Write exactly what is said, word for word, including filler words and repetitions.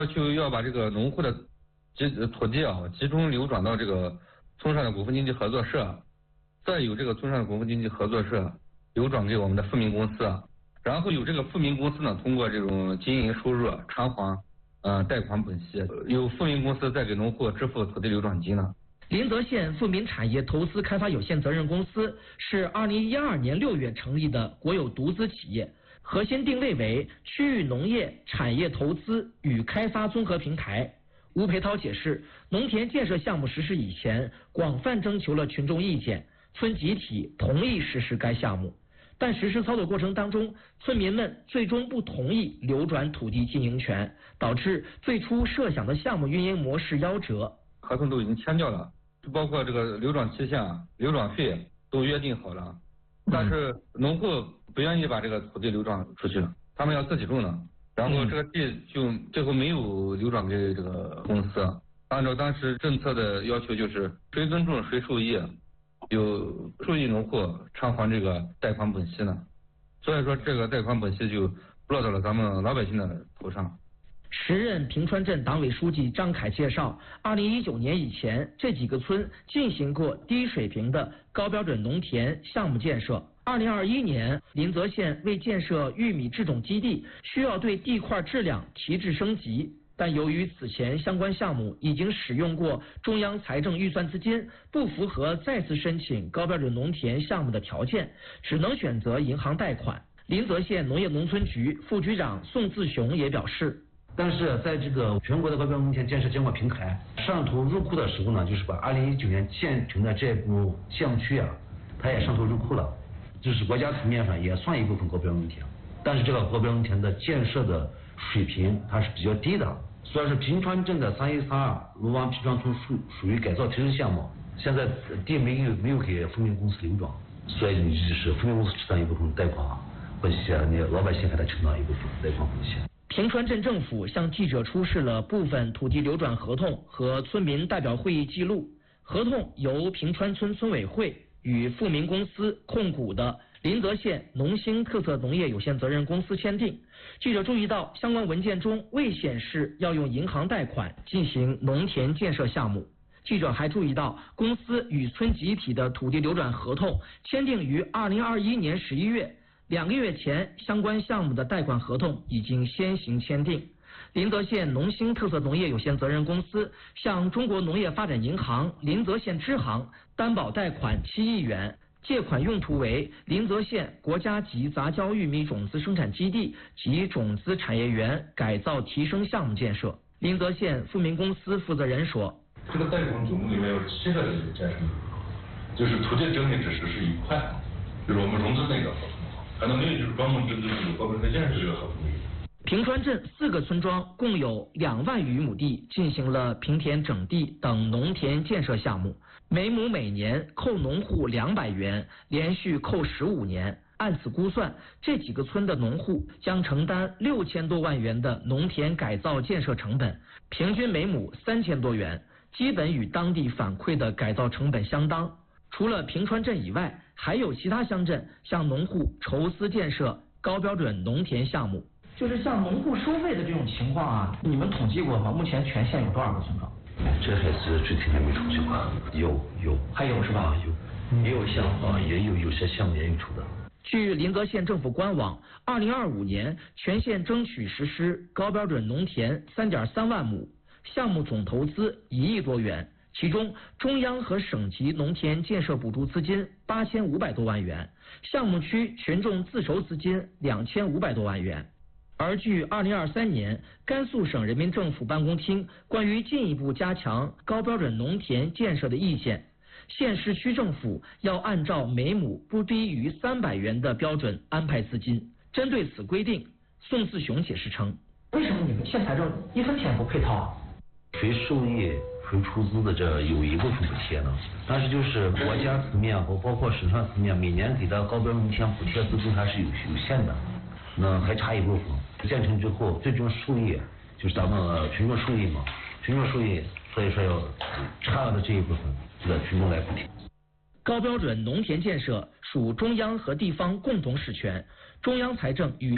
要求要把这个农户的集土地啊集中流转到这个村上的股份经济合作社，再由这个村上的股份经济合作社流转给我们的富民公司，然后由这个富民公司呢通过这种经营收入偿还呃贷款本息，由富民公司再给农户支付土地流转金呢。 临泽县富民产业投资开发有限责任公司是二零一二年六月成立的国有独资企业，核心定位为区域农业产业投资与开发综合平台。吴培涛解释，农田建设项目实施以前，广泛征求了群众意见，村集体同意实施该项目，但实施操作过程当中，村民们最终不同意流转土地经营权，导致最初设想的项目运营模式夭折。 合同都已经签掉了，包括这个流转期限、流转费都约定好了，但是农户不愿意把这个土地流转出去，他们要自己种呢。然后这个地就最后没有流转给这个公司，按照当时政策的要求，就是谁耕种谁受益，有受益农户偿还这个贷款本息呢。所以说这个贷款本息就落到了咱们老百姓的头上。 时任平川镇党委书记张凯介绍，二零一九年以前，这几个村进行过低水平的高标准农田项目建设。二零二一年，临泽县为建设玉米制种基地，需要对地块质量提质升级，但由于此前相关项目已经使用过中央财政预算资金，不符合再次申请高标准农田项目的条件，只能选择银行贷款。临泽县农业农村局副局长宋自雄也表示， 但是在这个全国的高标准农田建设监管平台上头入库的时候呢，就是把二零一九年建成的这部项目区啊，它也上头入库了，就是国家层面上也算一部分高标准农田，但是这个高标准农田的建设的水平它是比较低的。虽然是平川镇的三一三二卢湾平川村属属于改造提质项目，现在地没有没有给富民公司流转，所以你就是富民公司承担一部分贷款本息，你老百姓还得承担一部分贷款本息。 平川镇政府向记者出示了部分土地流转合同和村民代表会议记录。合同由平川村村委会与富民公司控股的临泽县农兴特色农业有限责任公司签订。记者注意到，相关文件中未显示要用银行贷款进行农田建设项目。记者还注意到，公司与村集体的土地流转合同签订于二零二一年十一月。两个月前，相关项目的贷款合同已经先行签订。临泽县农兴特色农业有限责任公司向中国农业发展银行临泽县支行担保贷款七亿元，借款用途为临泽县国家级杂交玉米种子生产基地及种子产业园改造提升项目建设。临泽县富民公司负责人说：“ 这个贷款总共里面有七个这个债权，就是土地整体只实施一块，就是我们融资那个合同。可能没有就是专门针对这个高标准建设这个合同。” 平川镇四个村庄共有两万余亩地进行了平田整地等农田建设项目，每亩每年扣农户两百元，连续扣十五年。按此估算，这几个村的农户将承担六千多万元的农田改造建设成本，平均每亩三千多元，基本与当地反馈的改造成本相当。除了平川镇以外，还有其他乡镇向农户筹资建设高标准农田项目。就是像农户收费的这种情况啊，你们统计过吗？目前全县有多少个村庄？ 这还是具体的没出去过。有有还有是吧？ 有也有项啊，也有有些项目也有出的。 据临泽县政府官网，二零二五年全县争取实施高标准农田三点三万亩，项目总投资一亿多元。其中，中央和省级农田建设补助资金八千五百多万元，项目区群众自筹资金两千五百多万元。而据二零二三年甘肃省人民政府办公厅关于进一步加强高标准农田建设的意见，县市区政府要按照每亩不低于三百元的标准安排资金。针对此规定，宋自雄解释称：“为什么你们县财政一分钱不配套啊？ 谁受益？谁出资的这有一部分补贴呢，但是就是国家层面和包括省上层面每年给的高标准农田补贴资金还是有有限的，那还差一部分。建成之后，最终受益就是咱们群众受益嘛，群众受益，所以说要差额的这一部分，这个群众来补贴。 高标准农田建设属中央和地方共同实权，中央财政与